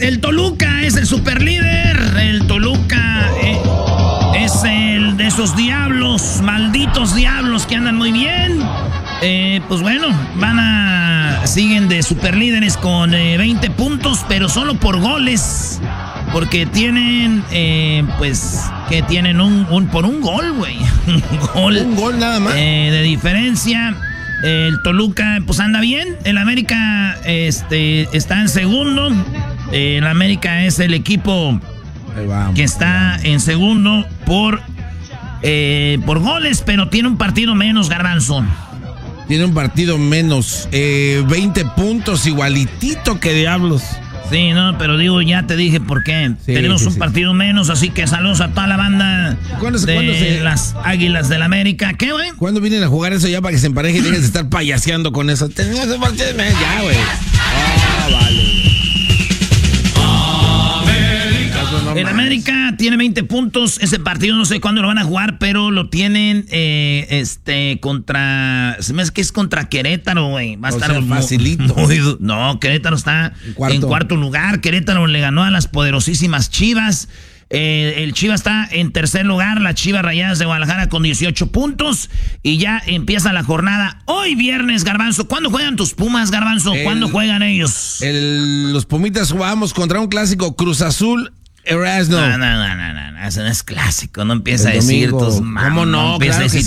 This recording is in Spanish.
el Toluca es el superlíder. El Toluca es el de esos diablos, malditos diablos que andan muy bien. Pues bueno, siguen de superlíderes con 20 puntos, pero solo por goles. Porque tienen, tienen por un gol, güey. Un gol nada más. De diferencia. El Toluca, pues anda bien. El América está en segundo. El América es el equipo que está en segundo por goles, pero tiene un partido menos, Garbanzo. Tiene un partido menos. 20 puntos, igualitito que diablos. Sí, no, pero digo, ya te dije por qué. Sí, tenemos un partido menos, así que saludos a toda la banda de las Águilas del América. ¿Qué, güey? ¿Cuándo vienen a jugar eso ya para que se empareje y dejen de estar payaseando con eso? Tenemos un partido menos ya, güey. Vale. El América tiene 20 puntos. Ese partido no sé cuándo lo van a jugar, pero lo tienen contra... Se me hace que es contra Querétaro, güey. Va a estar facilito. No, Querétaro está en cuarto lugar. Querétaro le ganó a las poderosísimas Chivas. El Chivas está en tercer lugar. Las Chivas Rayadas de Guadalajara con 18 puntos. Y ya empieza la jornada hoy viernes, Garbanzo. ¿Cuándo juegan tus Pumas, Garbanzo? ¿Cuándo juegan ellos? Los Pumitas jugamos contra un clásico Cruz Azul. Erasno. No, eso no es clásico. No empieza a decir tus ¿Cómo no? Empieza a decir